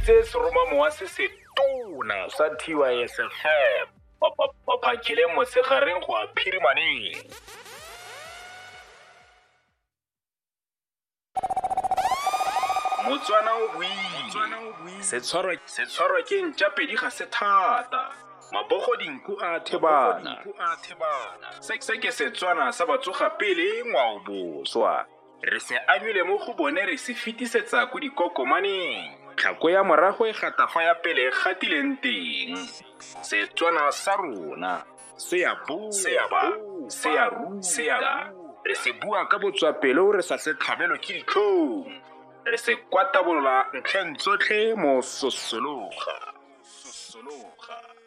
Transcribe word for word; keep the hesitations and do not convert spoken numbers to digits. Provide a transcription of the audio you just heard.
tlisitse seromamowa se se tona sa T Y S F M ba phakile mosegareng go a phirimaneng. Motswana o buile se tshwarwa ke ntšapedi ga se thata mabogo dinku a thebana se ke Setswana sa batsoga pele ngwao boswa re se anyile mo go bone re se fetisetsa go dikokomaneng tlhako ya morago e gatafa ya pele gatileng teng Setswana sa rona se ya bo se ya ba se ya ru se ya ga re se bua ka botswapelo re sa se tlhabelo ke ditlhong re se kwatabolola ntlheng tsotlhe mo sosologa sosologa